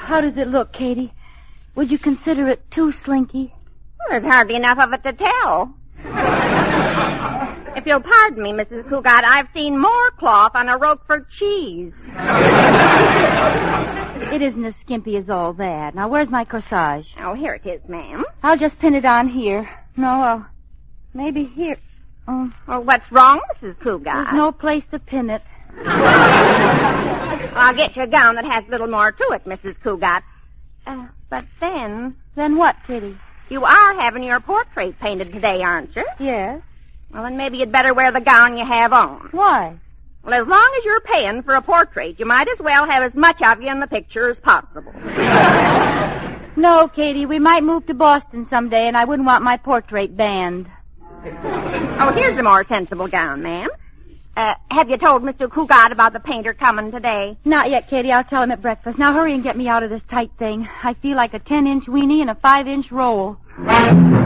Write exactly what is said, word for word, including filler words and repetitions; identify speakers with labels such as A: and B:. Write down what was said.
A: how does it look, Katie? Would you consider it too slinky?
B: Well, there's hardly enough of it to tell. If you'll pardon me, Missus Cougat, I've seen more cloth on a Roquefort cheese.
A: It isn't as skimpy as all that. Now, where's my corsage?
B: Oh, here it is, ma'am.
A: I'll just pin it on here. No, uh, maybe here. Oh.
B: Well, what's wrong, Missus Cougat?
A: There's no place to pin it.
B: I'll get you a gown that has a little more to it, Missus Cougat. Uh, but then...
A: Then what, Kitty?
B: You are having your portrait painted today, aren't you?
A: Yes.
B: Well, then maybe you'd better wear the gown you have on.
A: Why?
B: Well, as long as you're paying for a portrait, you might as well have as much of you in the picture as possible.
A: No, Katie, we might move to Boston someday, and I wouldn't want my portrait banned.
B: Oh, here's a more sensible gown, ma'am. Uh, have you told Mister Cougat about the painter coming today?
A: Not yet, Katie. I'll tell him at breakfast. Now hurry and get me out of this tight thing. I feel like a ten-inch weenie in a five-inch roll.